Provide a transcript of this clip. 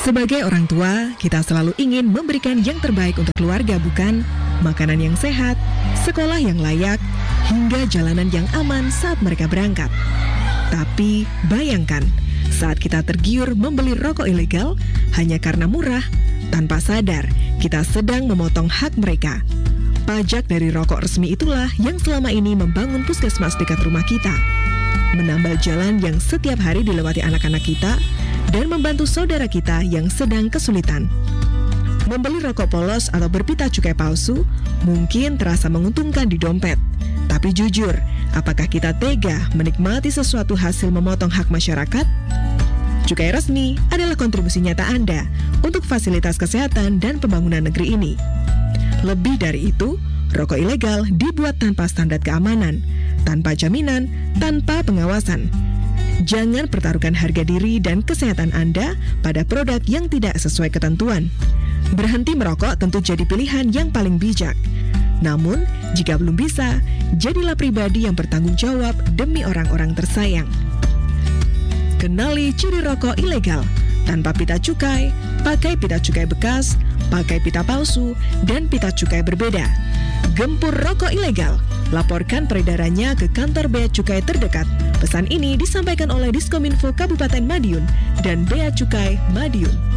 Sebagai orang tua, kita selalu ingin memberikan yang terbaik untuk keluarga, bukan? Makanan yang sehat, sekolah yang layak, hingga jalanan yang aman saat mereka berangkat. Tapi bayangkan, saat kita tergiur membeli rokok ilegal hanya karena murah, tanpa sadar kita sedang memotong hak mereka. Pajak dari rokok resmi itulah yang selama ini membangun puskesmas dekat rumah kita, menambal jalan yang setiap hari dilewati anak-anak kita, dan membantu saudara kita yang sedang kesulitan. Membeli rokok polos atau berpita cukai palsu mungkin terasa menguntungkan di dompet. Tapi jujur, apakah kita tega menikmati sesuatu hasil memotong hak masyarakat? Cukai resmi adalah kontribusi nyata Anda untuk fasilitas kesehatan dan pembangunan negeri ini. Lebih dari itu, rokok ilegal dibuat tanpa standar keamanan, tanpa jaminan, tanpa pengawasan. Jangan pertaruhkan harga diri dan kesehatan Anda pada produk yang tidak sesuai ketentuan. Berhenti merokok tentu jadi pilihan yang paling bijak. Namun, jika belum bisa, jadilah pribadi yang bertanggung jawab demi orang-orang tersayang. Kenali ciri rokok ilegal. Tanpa pita cukai, pakai pita cukai bekas, pakai pita palsu, dan pita cukai berbeda. Gempur rokok ilegal. Laporkan peredarannya ke kantor Bea Cukai terdekat. Pesan ini disampaikan oleh Diskominfo Kabupaten Madiun dan Bea Cukai Madiun.